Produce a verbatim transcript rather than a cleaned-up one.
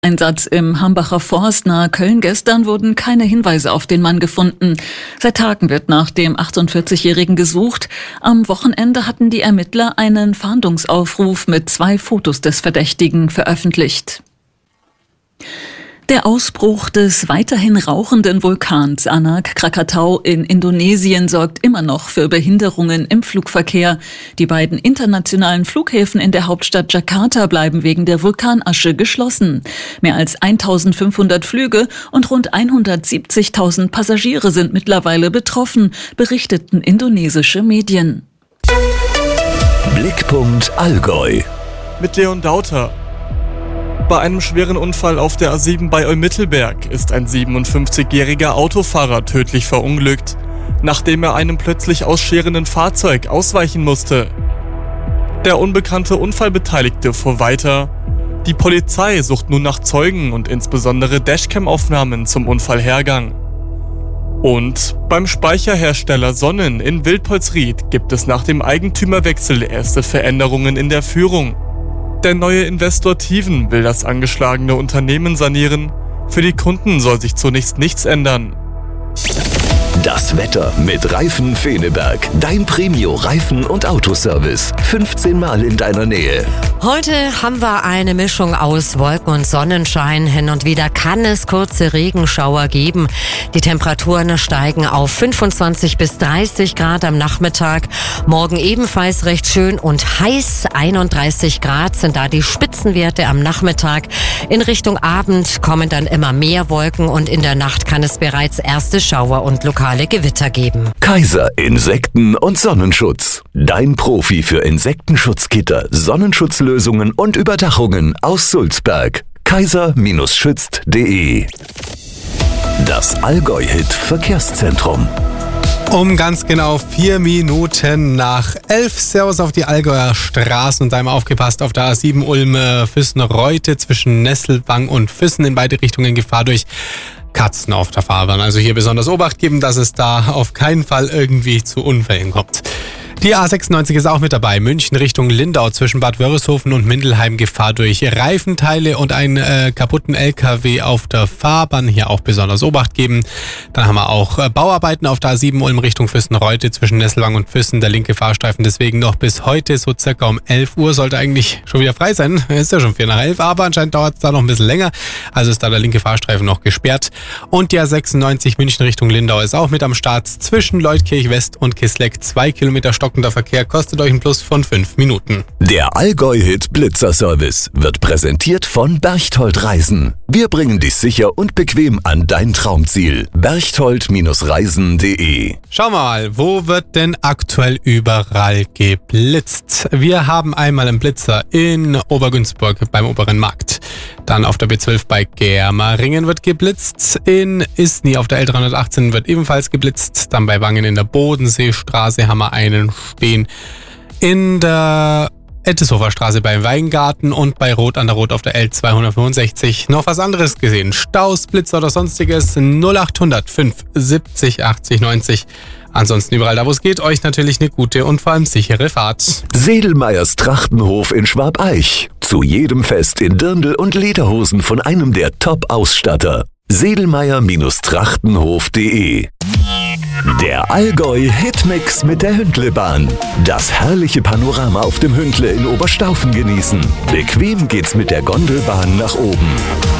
Einsatz im Hambacher Forst nahe Köln gestern wurden keine Hinweise auf den Mann gefunden. Seit Tagen wird nach dem achtundvierzigjährigen gesucht. Am Wochenende hatten die Ermittler einen Fahndungsaufruf mit zwei Fotos des Verdächtigen veröffentlicht. Der Ausbruch des weiterhin rauchenden Vulkans Anak Krakatau in Indonesien sorgt immer noch für Behinderungen im Flugverkehr. Die beiden internationalen Flughäfen in der Hauptstadt Jakarta bleiben wegen der Vulkanasche geschlossen. Mehr als eintausendfünfhundert Flüge und rund hundertsiebzigtausend Passagiere sind mittlerweile betroffen, berichteten indonesische Medien. Blickpunkt Allgäu mit Leon Dauter. Bei einem schweren Unfall auf der A sieben bei Olmittelberg ist ein siebenundfünfzigjähriger Autofahrer tödlich verunglückt, nachdem er einem plötzlich ausscherenden Fahrzeug ausweichen musste. Der unbekannte Unfallbeteiligte fuhr weiter. Die Polizei sucht nun nach Zeugen und insbesondere Dashcam-Aufnahmen zum Unfallhergang. Und beim Speicherhersteller Sonnen in Wildpolsried gibt es nach dem Eigentümerwechsel erste Veränderungen in der Führung. Der neue Investor Tiven will das angeschlagene Unternehmen sanieren. Für die Kunden soll sich zunächst nichts ändern. Das Wetter mit Reifen Feneberg. Dein Premio Reifen- und Autoservice. fünfzehn Mal in deiner Nähe. Heute haben wir eine Mischung aus Wolken und Sonnenschein. Hin und wieder kann es kurze Regenschauer geben. Die Temperaturen steigen auf fünfundzwanzig bis dreißig Grad am Nachmittag. Morgen ebenfalls recht schön und heiß. einunddreißig Grad sind da die Spitzenwerte am Nachmittag. In Richtung Abend kommen dann immer mehr Wolken und in der Nacht kann es bereits erste Schauer und lokale Gewitter geben. Kaiser Insekten- und Sonnenschutz. Dein Profi für Insektenschutzgitter, Sonnenschutzlösungen und Überdachungen aus Sulzberg. kaiser schützt punkt de. Das Allgäu-Hit Verkehrszentrum. Um ganz genau vier Minuten nach elf. Servus auf die Allgäuer Straßen und einmal aufgepasst auf der A sieben Ulm Füssen-Reute zwischen Nesselwang und Füssen in beide Richtungen Gefahr durch Katzen auf der Fahrbahn. Also hier besonders Obacht geben, dass es da auf keinen Fall irgendwie zu Unfällen kommt. Die A sechsundneunzig ist auch mit dabei. München Richtung Lindau zwischen Bad Wörishofen und Mindelheim Gefahr durch Reifenteile und einen äh, kaputten L K W auf der Fahrbahn. Hier auch besonders Obacht geben. Dann haben wir auch äh, Bauarbeiten auf der A sieben Ulm Richtung Füssen-Reute zwischen Nesselwang und Füssen. Der linke Fahrstreifen deswegen noch bis heute so circa um elf Uhr. Sollte eigentlich schon wieder frei sein. Ist ja schon vier nach elf, aber anscheinend dauert es da noch ein bisschen länger. Also ist da der linke Fahrstreifen noch gesperrt. Und die A sechsundneunzig München Richtung Lindau ist auch mit am Start zwischen Leutkirch West und Kisleck. Zwei Kilometer Stock der Verkehr kostet euch ein Plus von fünf Minuten. Der Allgäu-Hit Blitzer-Service wird präsentiert von Berchtold Reisen. Wir bringen dich sicher und bequem an dein Traumziel. berchtold Reisen punkt de. Schauen wir mal, wo wird denn aktuell überall geblitzt? Wir haben einmal einen Blitzer in Obergünzburg beim Oberen Markt. Dann auf der B zwölf bei Germeringen wird geblitzt. In Isny auf der L dreihundertachtzehn wird ebenfalls geblitzt. Dann bei Wangen in der Bodenseestraße haben wir einen stehen. In der Etteshofer Straße bei Weingarten und bei Rot an der Rot auf der L zweihundertfünfundsechzig. Noch was anderes gesehen? Staus, Blitzer oder sonstiges? null achthundert fünf siebzig achtzig neunzig. Ansonsten überall da, wo es geht, euch natürlich eine gute und vor allem sichere Fahrt. Sedelmeyers Trachtenhof in Schwabeich. Zu jedem Fest in Dirndl und Lederhosen von einem der Top-Ausstatter. sedelmeyer Trachtenhof punkt de. Der Allgäu-Hitmix mit der Hündlebahn. Das herrliche Panorama auf dem Hündle in Oberstaufen genießen. Bequem geht's mit der Gondelbahn nach oben.